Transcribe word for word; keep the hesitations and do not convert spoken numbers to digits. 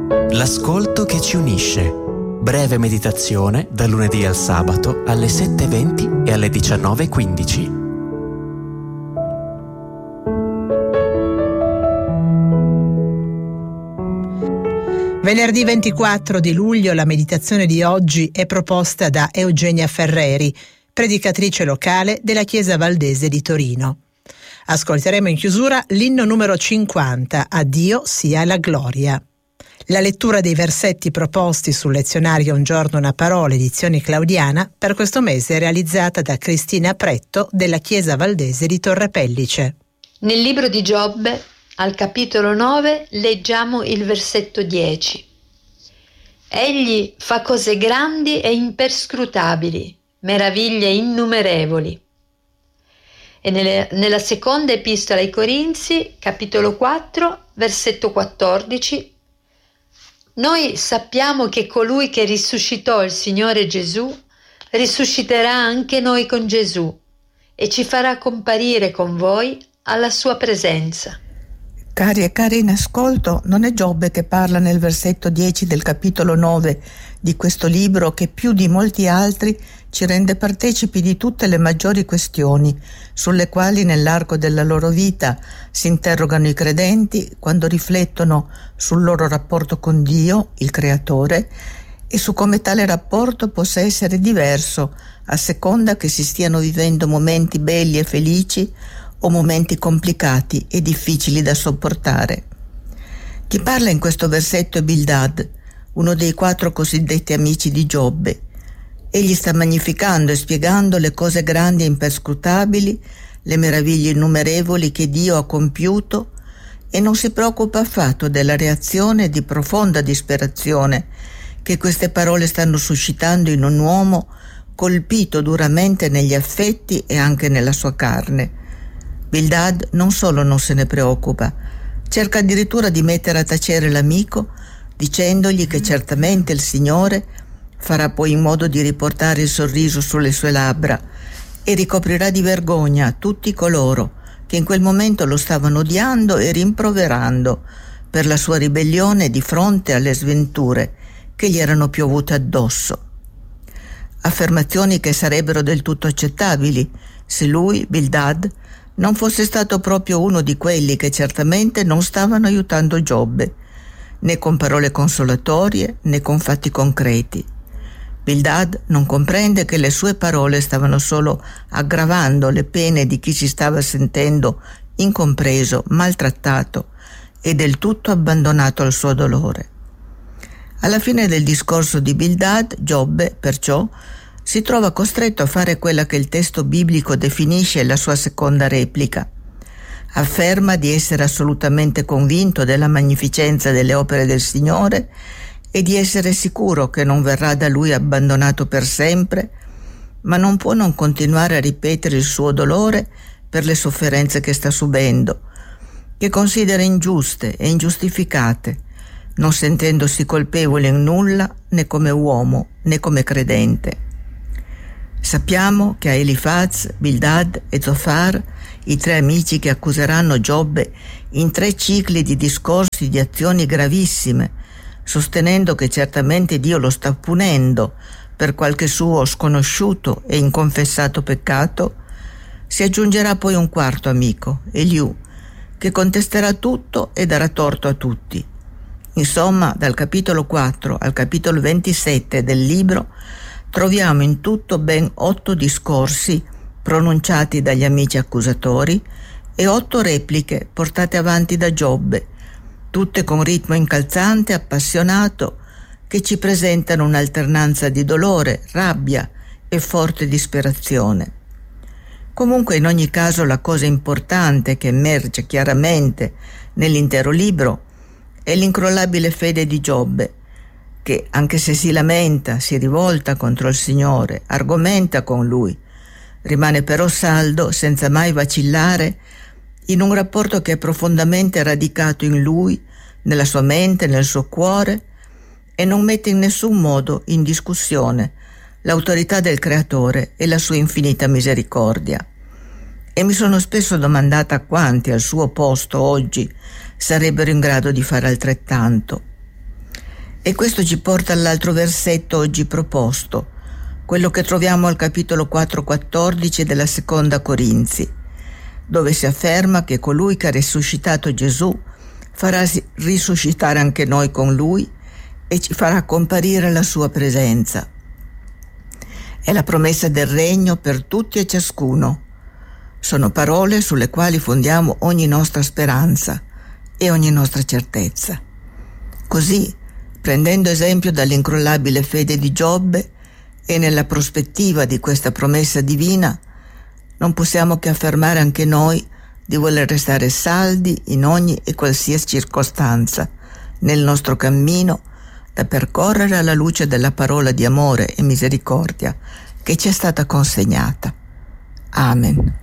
L'ascolto che ci unisce. Breve meditazione dal lunedì al sabato alle sette e venti e alle diciannove e quindici. Venerdì ventiquattro di luglio la meditazione di oggi è proposta da Eugenia Ferreri, predicatrice locale della Chiesa Valdese di Torino. Ascolteremo in chiusura l'inno numero cinquanta, A Dio sia la gloria. La lettura dei versetti proposti sul lezionario Un giorno una parola, edizione Claudiana, per questo mese è realizzata da Cristina Pretto della Chiesa Valdese di Torre Pellice. Nel libro di Giobbe, al capitolo nove, leggiamo il versetto dieci. Egli fa cose grandi e imperscrutabili, meraviglie innumerevoli. E nelle, nella seconda epistola ai Corinzi, capitolo quattro, versetto quattordici, noi sappiamo che colui che risuscitò il Signore Gesù risusciterà anche noi con Gesù e ci farà comparire con voi alla sua presenza. Cari e cari in ascolto, non è Giobbe che parla nel versetto dieci del capitolo nove di questo libro che più di molti altri ci rende partecipi di tutte le maggiori questioni sulle quali nell'arco della loro vita si interrogano i credenti quando riflettono sul loro rapporto con Dio, il Creatore, e su come tale rapporto possa essere diverso a seconda che si stiano vivendo momenti belli e felici o momenti complicati e difficili da sopportare. Chi parla in questo versetto è Bildad, uno dei quattro cosiddetti amici di Giobbe. Egli sta magnificando e spiegando le cose grandi e imperscrutabili, le meraviglie innumerevoli che Dio ha compiuto e non si preoccupa affatto della reazione di profonda disperazione che queste parole stanno suscitando in un uomo colpito duramente negli affetti e anche nella sua carne. Bildad non solo non se ne preoccupa, cerca addirittura di mettere a tacere l'amico dicendogli che certamente il Signore farà poi in modo di riportare il sorriso sulle sue labbra e ricoprirà di vergogna tutti coloro che in quel momento lo stavano odiando e rimproverando per la sua ribellione di fronte alle sventure che gli erano piovute addosso. Affermazioni che sarebbero del tutto accettabili se lui, Bildad, non fosse stato proprio uno di quelli che certamente non stavano aiutando Giobbe, né con parole consolatorie né con fatti concreti. Bildad non comprende che le sue parole stavano solo aggravando le pene di chi si stava sentendo incompreso, maltrattato e del tutto abbandonato al suo dolore. Alla fine del discorso di Bildad, Giobbe, perciò, si trova costretto a fare quella che il testo biblico definisce la sua seconda replica. Afferma di essere assolutamente convinto della magnificenza delle opere del Signore e di essere sicuro che non verrà da lui abbandonato per sempre, ma non può non continuare a ripetere il suo dolore per le sofferenze che sta subendo, che considera ingiuste e ingiustificate, non sentendosi colpevole in nulla né come uomo né come credente. Sappiamo che a Elifaz, Bildad e Zofar, i tre amici che accuseranno Giobbe in tre cicli di discorsi di azioni gravissime, sostenendo che certamente Dio lo sta punendo per qualche suo sconosciuto e inconfessato peccato, si aggiungerà poi un quarto amico, Eliù, che contesterà tutto e darà torto a tutti. Insomma, dal capitolo quattro al capitolo ventisette del libro troviamo in tutto ben otto discorsi pronunciati dagli amici accusatori e otto repliche portate avanti da Giobbe, tutte con ritmo incalzante e appassionato che ci presentano un'alternanza di dolore, rabbia e forte disperazione. Comunque, in ogni caso, la cosa importante che emerge chiaramente nell'intero libro è l'incrollabile fede di Giobbe, che, anche se si lamenta, si rivolta contro il Signore, argomenta con Lui, rimane però saldo, senza mai vacillare, in un rapporto che è profondamente radicato in Lui, nella sua mente, nel suo cuore, e non mette in nessun modo in discussione l'autorità del Creatore e la sua infinita misericordia. E mi sono spesso domandata quanti al suo posto oggi sarebbero in grado di fare altrettanto. E questo ci porta all'altro versetto oggi proposto, quello che troviamo al capitolo quattro quattordici della seconda Corinzi, dove si afferma che colui che ha risuscitato Gesù farà risuscitare anche noi con lui e ci farà comparire la sua presenza. È la promessa del regno per tutti e ciascuno. Sono parole sulle quali fondiamo ogni nostra speranza e ogni nostra certezza. Così, prendendo esempio dall'incrollabile fede di Giobbe e nella prospettiva di questa promessa divina, non possiamo che affermare anche noi di voler restare saldi in ogni e qualsiasi circostanza nel nostro cammino da percorrere alla luce della parola di amore e misericordia che ci è stata consegnata. Amen.